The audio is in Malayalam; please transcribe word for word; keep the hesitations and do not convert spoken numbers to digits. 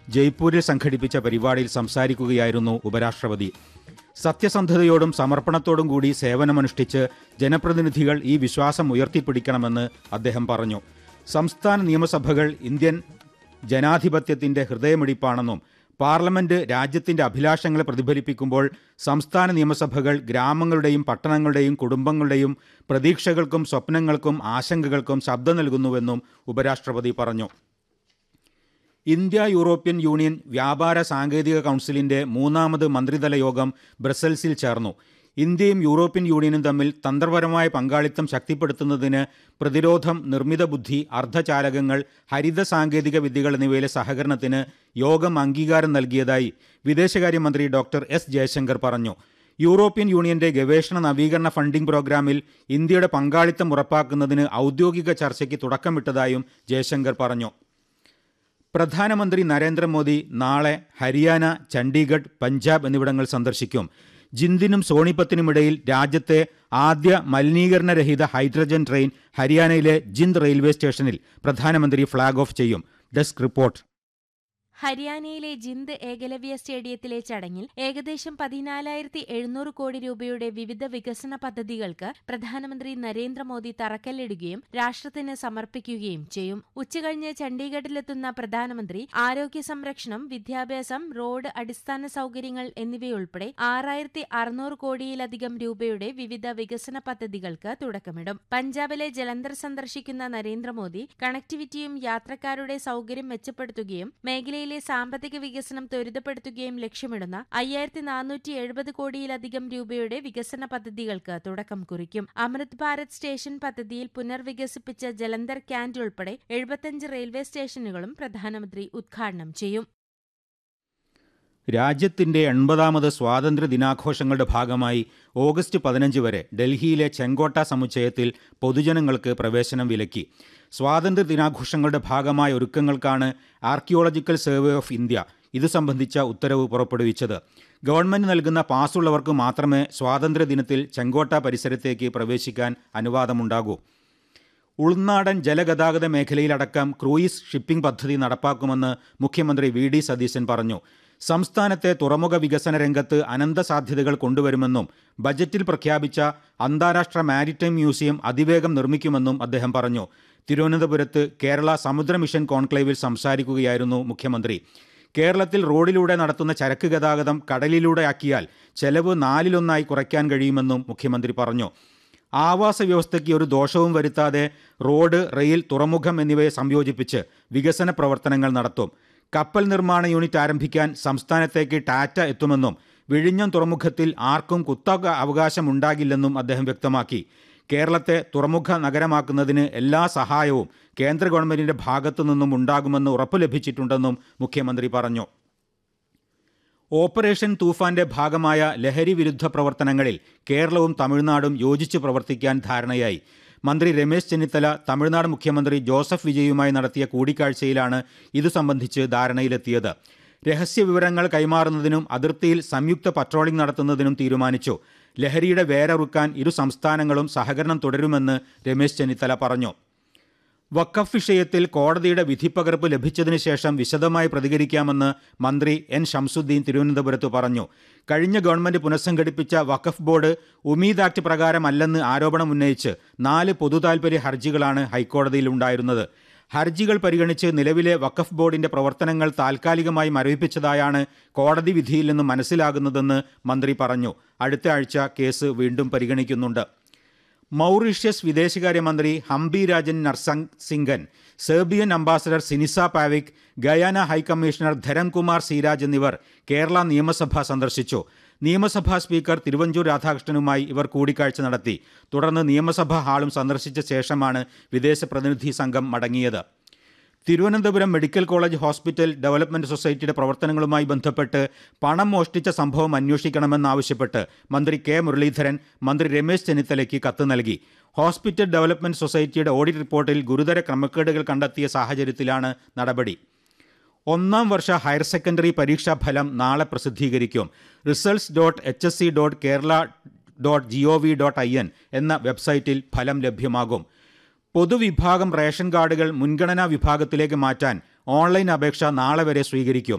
ജയ്പൂരിൽ സംഘടിപ്പിച്ച പരിപാടിയിൽ സംസാരിക്കുകയായിരുന്നു ഉപരാഷ്ട്രപതി. സത്യസന്ധതയോടും സമർപ്പണത്തോടും കൂടി സേവനമനുഷ്ഠിച്ച് ജനപ്രതിനിധികൾ ഈ വിശ്വാസം ഉയർത്തിപ്പിടിക്കണമെന്ന് അദ്ദേഹം പറഞ്ഞു. സംസ്ഥാന നിയമസഭകൾ ഇന്ത്യൻ ജനാധിപത്യത്തിന്റെ ഹൃദയമിടിപ്പാണെന്നും പാർലമെന്റ് രാജ്യത്തിന്റെ അഭിലാഷങ്ങളെ പ്രതിഫലിപ്പിക്കുമ്പോൾ സംസ്ഥാന നിയമസഭകൾ ഗ്രാമങ്ങളുടെയും പട്ടണങ്ങളുടെയും കുടുംബങ്ങളുടെയും പ്രതീക്ഷകൾക്കും സ്വപ്നങ്ങൾക്കും ആശങ്കകൾക്കും ശബ്ദം നൽകുന്നുവെന്നും ഉപരാഷ്ട്രപതി പറഞ്ഞു. ഇന്ത്യ യൂറോപ്യൻ യൂണിയൻ വ്യാപാര സാങ്കേതിക കൗൺസിലിന്റെ മൂന്നാമത് മന്ത്രിതല യോഗം ബ്രസൽസിൽ ചേർന്നു. ഇന്ത്യയും യൂറോപ്യൻ യൂണിയനും തമ്മിൽ തന്ത്രപരമായ പങ്കാളിത്തം ശക്തിപ്പെടുത്തുന്നതിന് പ്രതിരോധം, നിർമ്മിത ബുദ്ധി, അർദ്ധചാലകങ്ങൾ, ഹരിത സാങ്കേതിക വിദ്യകൾ എന്നിവയിലെ സഹകരണത്തിന് യോഗം അംഗീകാരം നൽകിയതായി വിദേശകാര്യമന്ത്രി ഡോക്ടർ എസ് ജയശങ്കർ പറഞ്ഞു. യൂറോപ്യൻ യൂണിയന്റെ ഗവേഷണ നവീകരണ ഫണ്ടിംഗ് പ്രോഗ്രാമിൽ ഇന്ത്യയുടെ പങ്കാളിത്തം ഉറപ്പാക്കുന്നതിന് ഔദ്യോഗിക ചർച്ചയ്ക്ക് തുടക്കമിട്ടതായും ജയശങ്കർ പറഞ്ഞു. പ്രധാനമന്ത്രി നരേന്ദ്രമോദി നാളെ ഹരിയാന, ചണ്ഡീഗഡ്, പഞ്ചാബ് എന്നിവിടങ്ങൾ സന്ദർശിക്കും. ജിന്ദിനും സോണിപത്തിനുമിടയിൽ രാജ്യത്തെ ആദ്യ മലിനീകരണരഹിത ഹൈഡ്രജൻ ട്രെയിൻ ഹരിയാനയിലെ ജിന്ദ് റെയിൽവേ സ്റ്റേഷനിൽ പ്രധാനമന്ത്രി ഫ്ളാഗ് ഓഫ് ചെയ്യും. Desk report. ഹരിയാനയിലെ ജിന്ദ് ഏകലവ്യ സ്റ്റേഡിയത്തിലെ ചടങ്ങിൽ ഏകദേശം പതിനാലായിരത്തി എഴുന്നൂറ് കോടി രൂപയുടെ വിവിധ വികസന പദ്ധതികൾക്ക് പ്രധാനമന്ത്രി നരേന്ദ്രമോദി തറക്കല്ലിടുകയും രാഷ്ട്രത്തിന് സമർപ്പിക്കുകയും ചെയ്യും. ഉച്ചകഴിഞ്ഞ് ചണ്ഡീഗഡിലെത്തുന്ന പ്രധാനമന്ത്രി ആരോഗ്യ സംരക്ഷണം, വിദ്യാഭ്യാസം, റോഡ്, അടിസ്ഥാന സൌകര്യങ്ങൾ എന്നിവയുൾപ്പെടെ ആറായിരത്തി അറുന്നൂറ് കോടിയിലധികം രൂപയുടെ വിവിധ വികസന പദ്ധതികൾക്ക് തുടക്കമിടും. പഞ്ചാബിലെ ജലന്ധർ സന്ദർശിക്കുന്ന നരേന്ദ്രമോദി കണക്ടിവിറ്റിയും യാത്രക്കാരുടെ സൌകര്യം മെച്ചപ്പെടുത്തുകയും മേഖലയിൽ സാമ്പത്തിക വികസനം ത്വരിതപ്പെടുത്തുകയും ലക്ഷ്യമിടുന്ന അയ്യായിരത്തി നാനൂറ്റി എഴുപത് കോടിയിലധികം രൂപയുടെ വികസന പദ്ധതികൾക്ക് തുടക്കം കുറിക്കും. അമൃത് ഭാരത് സ്റ്റേഷൻ പദ്ധതിയിൽ പുനർവികസിപ്പിച്ച ജലന്ധർ ക്യാന്റ് ഉൾപ്പെടെ എഴുപത്തിയഞ്ച് റെയിൽവേ സ്റ്റേഷനുകളും പ്രധാനമന്ത്രി ഉദ്ഘാടനം ചെയ്യും. രാജ്യത്തിന്റെ എൺപതാമത് സ്വാതന്ത്ര്യ ദിനാഘോഷങ്ങളുടെ ഭാഗമായി ഓഗസ്റ്റ് പതിനഞ്ച് വരെ ഡൽഹിയിലെ ചെങ്കോട്ട സമുച്ചയത്തിൽ പൊതുജനങ്ങൾക്ക് പ്രവേശനം വിലക്കി. സ്വാതന്ത്ര്യ ദിനാഘോഷങ്ങളുടെ ഭാഗമായ ഒരുക്കങ്ങൾക്കാണ് ആർക്കിയോളജിക്കൽ സർവേ ഓഫ് ഇന്ത്യ ഇതു സംബന്ധിച്ച ഉത്തരവ് പുറപ്പെടുവിച്ചത്. ഗവൺമെന്റ് നൽകുന്ന പാസ്സുള്ളവർക്ക് മാത്രമേ സ്വാതന്ത്ര്യദിനത്തിൽ ചെങ്കോട്ട പരിസരത്തേക്ക് പ്രവേശിക്കാൻ അനുവാദമുണ്ടാകൂ. ഉൾനാടൻ ജലഗതാഗത മേഖലയിലടക്കം ക്രൂയിസ് ഷിപ്പിംഗ് പദ്ധതി നടപ്പാക്കുമെന്ന് മുഖ്യമന്ത്രി വി ഡി സതീശൻ പറഞ്ഞു. സംസ്ഥാനത്തെ തുറമുഖ വികസന രംഗത്ത് അനന്ത സാധ്യതകൾ കൊണ്ടുവരുമെന്നും ബജറ്റിൽ പ്രഖ്യാപിച്ച അന്താരാഷ്ട്ര മാരിടൈം മ്യൂസിയം അതിവേഗം നിർമ്മിക്കുമെന്നും അദ്ദേഹം പറഞ്ഞു. തിരുവനന്തപുരത്ത് കേരള സമുദ്ര മിഷൻ കോൺക്ലേവിൽ സംസാരിക്കുകയായിരുന്നു മുഖ്യമന്ത്രി. കേരളത്തിൽ റോഡിലൂടെ നടത്തുന്ന ചരക്ക് ഗതാഗതം കടലിലൂടെ ആക്കിയാൽ ചെലവ് നാലിലൊന്നായി കുറയ്ക്കാൻ കഴിയുമെന്നും മുഖ്യമന്ത്രി പറഞ്ഞു. ആവാസ വ്യവസ്ഥയ്ക്ക് ഒരു ദോഷവും വരുത്താതെ റോഡ്, റെയിൽ, തുറമുഖം എന്നിവയെ സംയോജിപ്പിച്ച് വികസന പ്രവർത്തനങ്ങൾ നടത്തും. കപ്പൽ നിർമ്മാണ യൂണിറ്റ് ആരംഭിക്കാൻ സംസ്ഥാനത്തേക്ക് ടാറ്റ എത്തുമെന്നും വിഴിഞ്ഞം തുറമുഖത്തിൽ ആർക്കും കുത്തക അവകാശമുണ്ടാകില്ലെന്നും അദ്ദേഹം വ്യക്തമാക്കി. കേരളത്തെ തുറമുഖ നഗരമാക്കുന്നതിന് എല്ലാ സഹായവും കേന്ദ്ര ഗവൺമെന്റിന്റെ ഭാഗത്തു നിന്നും ഉണ്ടാകുമെന്ന് ഉറപ്പു ലഭിച്ചിട്ടുണ്ടെന്നും മുഖ്യമന്ത്രി പറഞ്ഞു. ഓപ്പറേഷൻ തൂഫാന്റെ ഭാഗമായ ലഹരി വിരുദ്ധ പ്രവർത്തനങ്ങളിൽ കേരളവും തമിഴ്നാടും യോജിച്ച് പ്രവർത്തിക്കാൻ ധാരണയായി. മന്ത്രി രമേശ് ചെന്നിത്തല തമിഴ്നാട് മുഖ്യമന്ത്രി ജോസഫ് വിജയുമായി നടത്തിയ കൂടിക്കാഴ്ചയിലാണ് ഇതു സംബന്ധിച്ച് ധാരണയിലെത്തിയത്. രഹസ്യ വിവരങ്ങൾ കൈമാറുന്നതിനും അതിർത്തിയിൽ സംയുക്ത പട്രോളിംഗ് നടത്തുന്നതിനും തീരുമാനിച്ചു. ലഹരിയുടെ വേരറുക്കാൻ ഇരു സംസ്ഥാനങ്ങളും സഹകരണം തുടരുമെന്ന് രമേശ് ചെന്നിത്തല പറഞ്ഞു. വഖഫ് വിഷയത്തിൽ കോടതിയുടെ വിധിപ്പകർപ്പ് ലഭിച്ചതിന് ശേഷം വിശദമായി പ്രതികരിക്കാമെന്ന് മന്ത്രി എൻ ഷംസുദ്ദീൻ തിരുവനന്തപുരത്ത് പറഞ്ഞു. കഴിഞ്ഞ ഗവൺമെന്റ് പുനഃസംഘടിപ്പിച്ച വഖഫ് ബോർഡ് ഉമീദ് ആക്ട് പ്രകാരമല്ലെന്ന് ആരോപണമുന്നയിച്ച് നാല് പൊതുതാൽപര്യ ഹർജികളാണ് ഹൈക്കോടതിയിൽ ഉണ്ടായിരുന്നത്. ഹർജികൾ പരിഗണിച്ച് നിലവിലെ വഖഫ് ബോർഡിന്റെ പ്രവർത്തനങ്ങൾ താൽക്കാലികമായി മരവിപ്പിച്ചതായാണ് കോടതി വിധിയിൽ നിന്ന് മനസ്സിലാകുന്നതെന്ന് മന്ത്രി പറഞ്ഞു. അടുത്ത ആഴ്ച കേസ് വീണ്ടും പരിഗണിക്കുന്നുണ്ട്. മൗറീഷ്യസ് വിദേശകാര്യമന്ത്രി ഹംബി Rajan നർസംഗൻ, Serbian ambassador Sinisa പാവിക്, Guyana high commissioner Dharamkumar സീരാജ് എന്നിവർ കേരള നിയമസഭ സന്ദർശിച്ചു. നിയമസഭാ സ്പീക്കർ തിരുവഞ്ചൂർ രാധാകൃഷ്ണനുമായി ഇവർ കൂടിക്കാഴ്ച നടത്തി. തുടർന്ന് നിയമസഭാ ഹാളും സന്ദർശിച്ച ശേഷമാണ് വിദേശ പ്രതിനിധി സംഘം മടങ്ങിയത്. Thiruvananthapuram medical college hospital development സൊസൈറ്റിയുടെ പ്രവർത്തനങ്ങളുമായി ബന്ധപ്പെട്ട് പണം മോഷ്ടിച്ച സംഭവം അന്വേഷിക്കണമെന്നാവശ്യപ്പെട്ട് മന്ത്രി കെ മുരളീധരൻ മന്ത്രി രമേശ് ചെന്നിത്തലയ്ക്ക് കത്ത് നൽകി. ഹോസ്പിറ്റൽ ഡെവലപ്മെന്റ് സൊസൈറ്റിയുടെ ഓഡിറ്റ് റിപ്പോർട്ടിൽ ഗുരുതര ക്രമക്കേടുകൾ കണ്ടെത്തിയ സാഹചര്യത്തിലാണ് നടപടി. ഒന്നാം വർഷ ഹയർ സെക്കൻഡറി പരീക്ഷാ ഫലം നാളെ പ്രസിദ്ധീകരിക്കും. Results dot H S C dot Kerala dot G O V dot I N എന്ന വെബ്സൈറ്റിൽ ഫലം ലഭ്യമാകും. പൊതുവിഭാഗം റേഷൻ കാർഡുകൾ മുൻഗണനാ വിഭാഗത്തിലേക്ക് മാറ്റാൻ ഓൺലൈൻ അപേക്ഷ നാളെ വരെ സ്വീകരിക്കും.